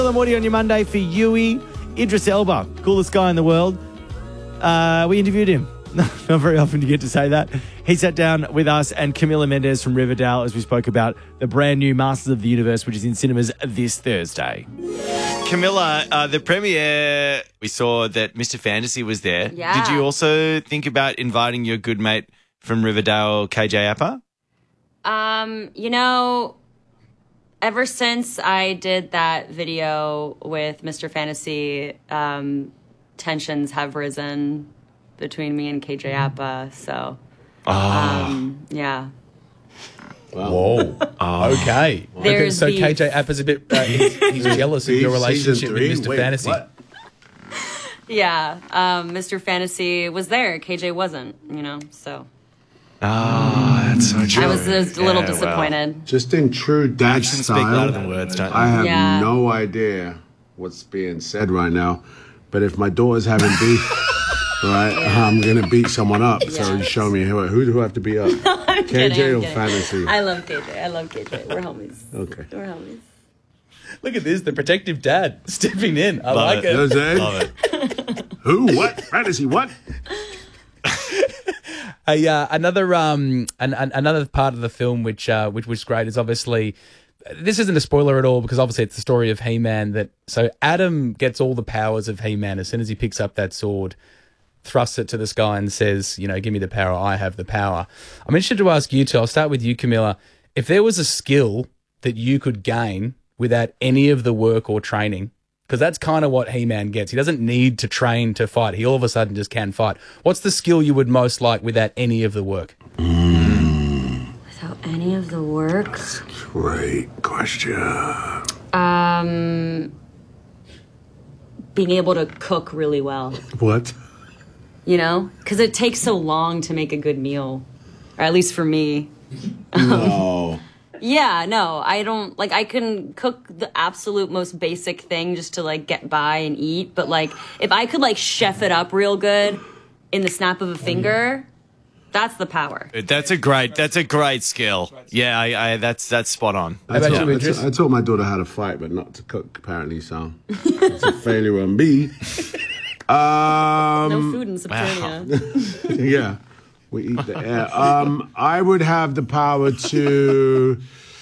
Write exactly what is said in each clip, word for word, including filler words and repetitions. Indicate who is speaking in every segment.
Speaker 1: Morty on your Monday for Yui. Idris Elba, coolest guy in the world. Uh, we interviewed him. Not very often you get to say that. He sat down with us and Camila Mendes from Riverdale as we spoke about the brand new Masters of the Universe, which is in cinemas this Thursday. Camilla, uh, the premiere, we saw that Mister Fantasy was there.
Speaker 2: Yeah.
Speaker 1: Did you also think about inviting your good mate from Riverdale, K J Apa?
Speaker 2: Um, you know, ever since I did that video with Mister Fantasy, um, tensions have risen between me and K J Apa, so,
Speaker 1: Oh.
Speaker 2: um, yeah.
Speaker 3: Whoa. Oh. Okay. okay. So
Speaker 2: beef.
Speaker 3: K J Appa's a bit, uh, he's, he's jealous of your relationship with Mister
Speaker 4: Wait,
Speaker 3: Fantasy.
Speaker 4: what?
Speaker 2: Yeah, um, Mister Fantasy was there, K J wasn't, you know, so.
Speaker 1: Oh, that's so true.
Speaker 2: I was just a little
Speaker 1: Yeah, well.
Speaker 2: disappointed.
Speaker 4: Just in true dad
Speaker 1: Actions speak
Speaker 4: style,
Speaker 1: louder than words, don't
Speaker 4: I
Speaker 1: they?
Speaker 4: have
Speaker 2: Yeah.
Speaker 4: no idea what's being said right now. But if my daughter's having beef, right, I'm going to beat someone up. So
Speaker 2: Yeah.
Speaker 4: you show me who, who do I have to beat up?
Speaker 2: I'm
Speaker 4: K J
Speaker 2: kidding, I'm
Speaker 4: or
Speaker 2: kidding.
Speaker 4: Fantasy?
Speaker 2: I love K J, I love K J, we're homies.
Speaker 4: Okay.
Speaker 2: We're homies.
Speaker 3: Look at this, the protective dad stepping in. I
Speaker 1: Love
Speaker 3: like
Speaker 1: it.
Speaker 3: it.
Speaker 4: Does it?
Speaker 1: Love it.
Speaker 4: Who? What? Fantasy? What?
Speaker 3: A, uh, another um, an, an, another part of the film which uh, which was great is obviously, this isn't a spoiler at all because obviously it's the story of He-Man. That so Adam gets all the powers of He-Man as soon as he picks up that sword, thrusts it to the sky and says, you know, give me the power, I have the power. I'm interested to ask you two. I'll start with you, Camilla. If there was a skill that you could gain without any of the work or training, because that's kind of what He-Man gets. He doesn't need to train to fight. He all of a sudden just can fight. What's the skill you would most like without any of the work?
Speaker 2: Without any of the work?
Speaker 4: Great question.
Speaker 2: Um, being able to cook really well,
Speaker 4: What?
Speaker 2: you know? Because it takes so long to make a good meal, or at least for me.
Speaker 4: No.
Speaker 2: Yeah, no, I don't, like, I can cook the absolute most basic thing just to, like, get by and eat, but, like, if I could, like, chef it up real good in the snap of a finger, that's the power.
Speaker 1: That's a great. That's a great skill. Yeah, I, I, that's that's spot on.
Speaker 4: I
Speaker 3: about
Speaker 4: taught,
Speaker 3: you,
Speaker 4: I,
Speaker 3: Idris?
Speaker 4: taught, I taught my daughter how to fight, but not to cook, apparently, so it's a failure on me. Um,
Speaker 2: No food in Subternia.
Speaker 4: yeah, we eat the air. Um, I would have the power to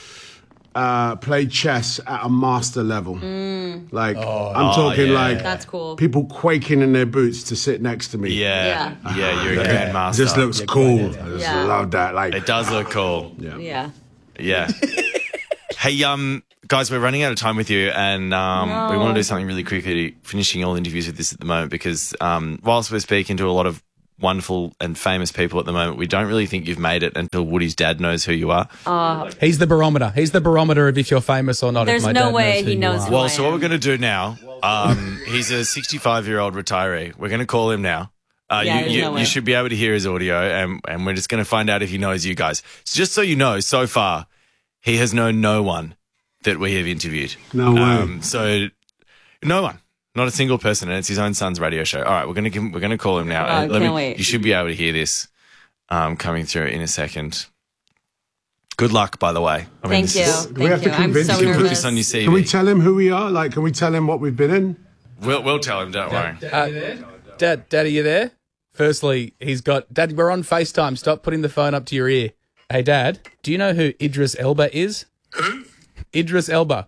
Speaker 4: uh, play chess at a master level. Like, I'm talking
Speaker 1: yeah.
Speaker 4: like
Speaker 2: That's cool.
Speaker 4: people quaking in their boots to sit next to me.
Speaker 1: Yeah,
Speaker 2: Yeah.
Speaker 1: yeah, you're a
Speaker 4: It
Speaker 1: grandmaster.
Speaker 4: just looks cool. I just
Speaker 2: Yeah.
Speaker 4: love that. Like,
Speaker 1: It does look cool.
Speaker 2: Yeah.
Speaker 1: Yeah. Hey, um, guys, we're running out of time with you, and um, we want to do something really quickly, finishing all interviews with this at the moment, because um, whilst we're speaking to a lot of wonderful and famous people at the moment, we don't really think you've made it until Woody's dad knows who you are.
Speaker 3: He's the barometer. He's the barometer of if you're famous or not.
Speaker 2: There's
Speaker 3: if my
Speaker 2: no
Speaker 3: dad
Speaker 2: way
Speaker 3: knows who
Speaker 2: he
Speaker 3: you
Speaker 2: knows
Speaker 3: are.
Speaker 2: who-
Speaker 1: Well,
Speaker 2: I
Speaker 1: so what
Speaker 2: am.
Speaker 1: we're going to do now, um, he's a sixty-five-year-old retiree. We're going to call him now. Uh,
Speaker 2: Yeah,
Speaker 1: you,
Speaker 2: there's
Speaker 1: you,
Speaker 2: no way.
Speaker 1: you should be able to hear his audio, and, and we're just going to find out if he knows you guys. So just so you know, so far, he has known no one that we have interviewed.
Speaker 4: No way.
Speaker 1: Um, so no one, not a single person, and it's his own son's radio show. All right, we're going to we're going to call him now.
Speaker 2: Oh,
Speaker 1: And let
Speaker 2: can't
Speaker 1: me-
Speaker 2: wait.
Speaker 1: You should be able to hear this um, coming through in a second. Good luck, by the way. I mean,
Speaker 2: Thank
Speaker 1: this
Speaker 2: you.
Speaker 1: is-
Speaker 4: we have
Speaker 2: Thank
Speaker 4: to
Speaker 2: you. I'm
Speaker 4: convince
Speaker 2: so
Speaker 4: you.
Speaker 1: Put
Speaker 2: nervous.
Speaker 1: this on your C V.
Speaker 4: can we tell him who we are? Like, can we tell him what we've been in?
Speaker 1: We'll we'll tell him. Don't worry.
Speaker 3: Dad, Dad, are you there? Firstly, he's got... Dad, we're on FaceTime. Stop putting the phone up to your ear. Hey, Dad, do you know who Idris Elba is?
Speaker 5: Who?
Speaker 3: Idris Elba.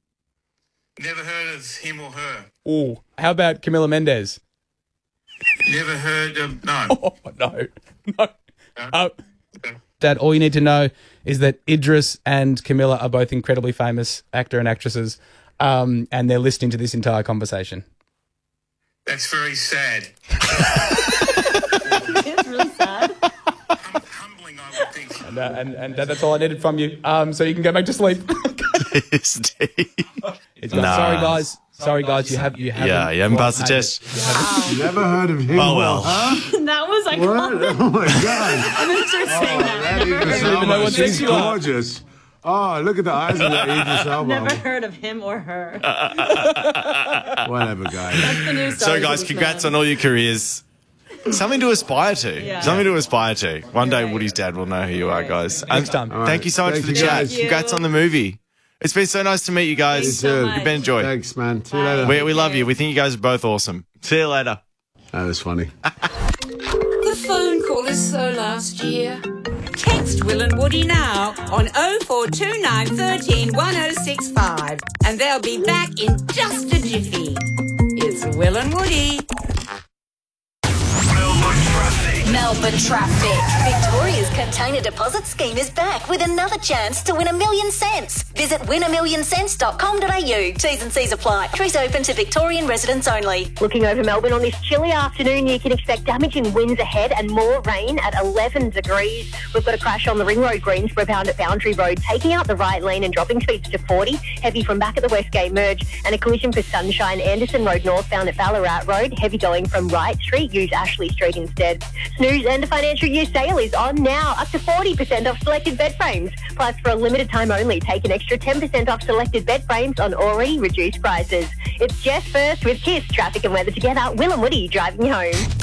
Speaker 5: Never heard of him or her.
Speaker 3: Oh, how about Camila Mendes?
Speaker 5: Never heard of, no.
Speaker 3: Oh, no. No. Uh, Dad, all you need to know is that Idris and Camilla are both incredibly famous actor and actresses, um, and they're listening to this entire conversation.
Speaker 5: That's very sad.
Speaker 2: It's really sad.
Speaker 5: Hum- humbling, I would think.
Speaker 3: And, uh, and, and Dad, that's all I needed from you. Um, so you can go back to sleep.
Speaker 1: Steve.
Speaker 3: It's got-
Speaker 1: Nah.
Speaker 3: Sorry, guys. Sorry, guys. You have you haven't.
Speaker 1: Yeah, you haven't passed the
Speaker 3: quite made
Speaker 1: test.
Speaker 4: Never heard of him.
Speaker 1: Oh, well.
Speaker 4: Huh?
Speaker 2: That was like,
Speaker 4: What? Oh my God.
Speaker 2: I'm going to start saying that.
Speaker 4: That Idris
Speaker 3: don't even know
Speaker 4: Elba,
Speaker 3: what
Speaker 4: she's
Speaker 3: sex you are.
Speaker 4: gorgeous. Oh, look at the eyes of that Idris Elba.
Speaker 2: Never heard of him or her.
Speaker 4: Whatever, guys.
Speaker 2: That's the new
Speaker 1: So,
Speaker 2: story
Speaker 1: guys,
Speaker 2: for this
Speaker 1: congrats
Speaker 2: man.
Speaker 1: on all your careers. Something to aspire to.
Speaker 2: Yeah.
Speaker 1: Something to aspire to. One day,
Speaker 2: right.
Speaker 1: Woody's dad will know who you are, guys.
Speaker 3: Next
Speaker 1: And
Speaker 3: time.
Speaker 1: Thank you so much
Speaker 4: Thank
Speaker 1: for the
Speaker 4: you,
Speaker 1: chat.
Speaker 4: guys.
Speaker 1: Congrats on the movie. It's been so nice to meet you guys.
Speaker 2: Thanks so much.
Speaker 1: It's been a joy.
Speaker 4: Thanks, man. See you
Speaker 2: Bye.
Speaker 4: later.
Speaker 1: We, we love you. We think you guys are both awesome. See you later.
Speaker 4: That was funny.
Speaker 6: The phone call is so last year. Text Will and Woody now on oh four two nine, one three, one oh six five and they'll be back in just a jiffy. It's Will and Woody.
Speaker 7: Melbourne Traffic. Victoria's container deposit scheme is back with another chance to win a million cents. Visit win a million cents dot com dot a u. T's and C's apply. Entries open to Victorian residents only.
Speaker 8: Looking over Melbourne on this chilly afternoon, you can expect damaging winds ahead and more rain at eleven degrees. We've got a crash on the Ring Road Greensboro bound at Boundary Road, taking out the right lane and dropping speeds to forty. Heavy from back at the Westgate Merge, and a collision for Sunshine Anderson Road northbound at Ballarat Road. Heavy going from Wright Street. Use Ashley Street instead. Snooze and a financial year sale is on now. Up to forty percent off selected bed frames. Plus, for a limited time only, take an extra ten percent off selected bed frames on already reduced prices. It's Jess first with Kiss, traffic and weather together. Will and Woody driving you home.